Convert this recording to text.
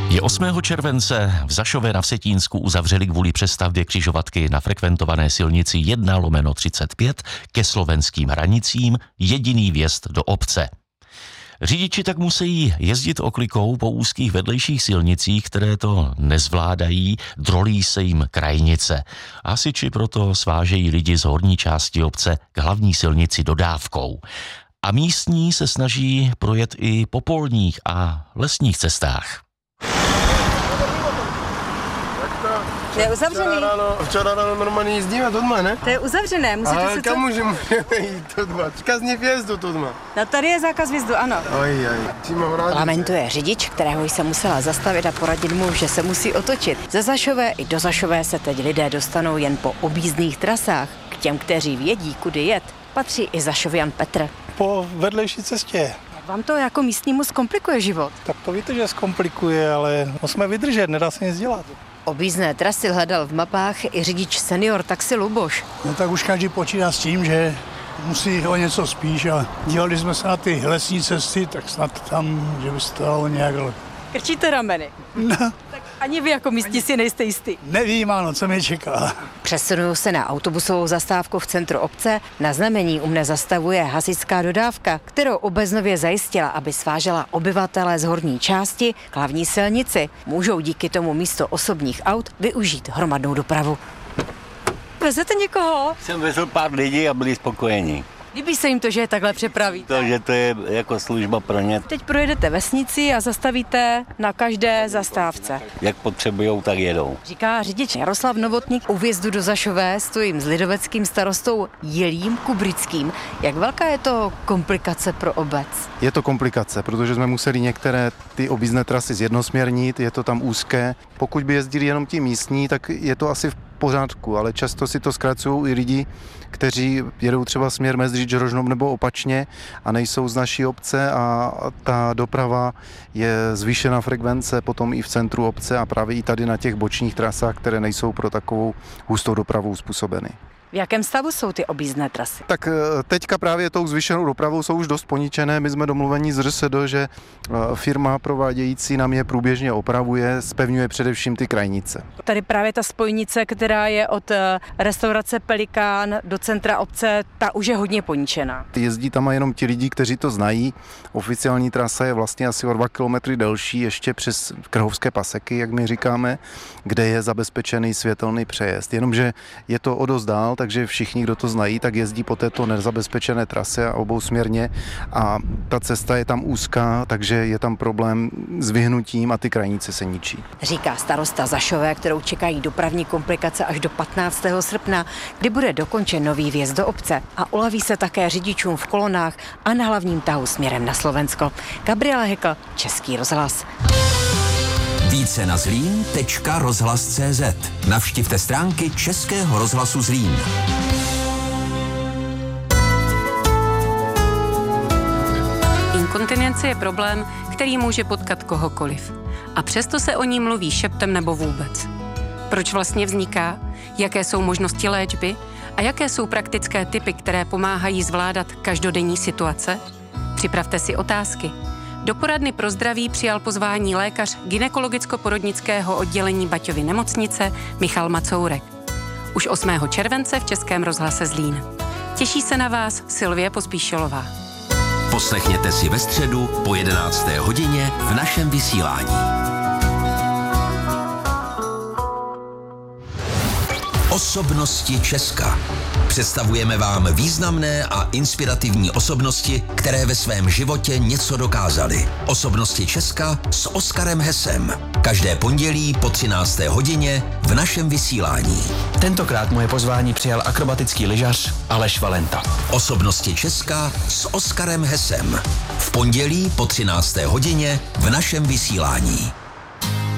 Je 8. července, v Zašové na Vsetínsku uzavřeli kvůli přestavbě křižovatky na frekventované silnici 1/35 ke slovenským hranicím jediný vjezd do obce. Řidiči tak musí jezdit oklikou po úzkých vedlejších silnicích, které to nezvládají, drolí se jim krajnice. Hasiči proto svážejí lidi z horní části obce k hlavní silnici dodávkou. A místní se snaží projet i po polních a lesních cestách. To je uzavřený. Včera ráno normálně jezdíme doma, ne? To je uzavřené, musíte ale si kam můžeme jít doma? Zákaz vjezdu doma. No tady je zákaz vjezdu, ano. Lamentuje řidič, kterého jsem musela zastavit a poradit mu, že se musí otočit. Ze Zašové i do Zašové se teď lidé dostanou jen po objízdných trasách. K těm, kteří vědí, kudy jet, patří i Zašovian Petr. Po vedlejší cestě. Vám to jako místnímu zkomplikuje život. Tak to víte, že zkomplikuje, ale musíme vydržet, nedá se nic dělat. Objízdné trasy hledal v mapách i řidič senior taxi Luboš. No tak už každý počítá s tím, že musí o něco spíš a dívali jsme se na ty lesní cesty, tak snad tam, že by se to dalo nějak... Krčíte rameny. No. Tak ani vy jako místní si nejste jistý. Nevím, ano, co mě čeká. Přesunuju se na autobusovou zastávku v centru obce. Na znamení u mne zastavuje hasičská dodávka, kterou Obeznově zajistila, aby svážela obyvatele z horní části k hlavní silnici. Můžou díky tomu místo osobních aut využít hromadnou dopravu. Vezete někoho? Jsem vezl pár lidí a byli spokojení. Líbí se jim to, že je takhle přepraví. Že to je jako služba pro ně. Teď projedete vesnici a zastavíte na každé zastávce. Jak potřebujou, tak jedou. Říká řidič Jaroslav Novotník. U vjezdu do Zašové stojím s lidoveckým starostou Jilím Kubrickým. Jak velká je to komplikace pro obec? Je to komplikace, protože jsme museli některé ty objízdné trasy zjednosměrnit, je to tam úzké. Pokud by jezdili jenom ti místní, tak je to asi v pořádku, ale často si to zkracují i lidi, kteří jedou třeba směr Mezdříč, Rožnov nebo opačně a nejsou z naší obce a ta doprava je zvýšená frekvence potom i v centru obce a právě i tady na těch bočních trasách, které nejsou pro takovou hustou dopravu způsobeny. V jakém stavu jsou ty objízdné trasy? Tak teďka právě tou zvýšenou dopravou jsou už dost poničené. My jsme domluveni z ŘSD, že firma provádějící nám je průběžně opravuje, zpevňuje především ty krajnice. Tady právě ta spojnice, která je od restaurace Pelikán do centra obce, ta už je hodně poničená. Jezdí tam jenom ti lidi, kteří to znají. Oficiální trasa je vlastně asi o 2 kilometry delší, ještě přes Krhovské paseky, jak my říkáme, kde je zabezpečený světelný přejezd. Jenomže je to o dost dál, takže všichni, kdo to znají, tak jezdí po této nezabezpečené trase a obousměrně a ta cesta je tam úzká, takže je tam problém s vyhnutím a ty krajnice se ničí. Říká starosta Zašové, kterou čekají dopravní komplikace až do 15. srpna, kdy bude dokončen nový vjezd do obce a uleví se také řidičům v kolonách a na hlavním tahu směrem na Slovensko. Gabriela Hekl, Český rozhlas. Více na zlín.rozhlas.cz. Navštivte stránky Českého rozhlasu Zlín. Inkontinence je problém, který může potkat kohokoliv. A přesto se o ní mluví šeptem nebo vůbec. Proč vlastně vzniká? Jaké jsou možnosti léčby? A jaké jsou praktické tipy, které pomáhají zvládat každodenní situace? Připravte si otázky. Do poradny pro zdraví přijal pozvání lékař gynekologicko-porodnického oddělení Baťovy nemocnice Michal Macourek. Už 8. července v Českém rozhlase Zlín. Těší se na vás Sylvie Pospíšilová. Poslechněte si ve středu po 11. hodině v našem vysílání. Osobnosti Česka. Představujeme vám významné a inspirativní osobnosti, které ve svém životě něco dokázaly. Osobnosti Česka s Oskarem Hesem. Každé pondělí po 13. hodině v našem vysílání. Tentokrát moje pozvání přijal akrobatický lyžař Aleš Valenta. Osobnosti Česka s Oskarem Hesem. V pondělí po 13. hodině v našem vysílání.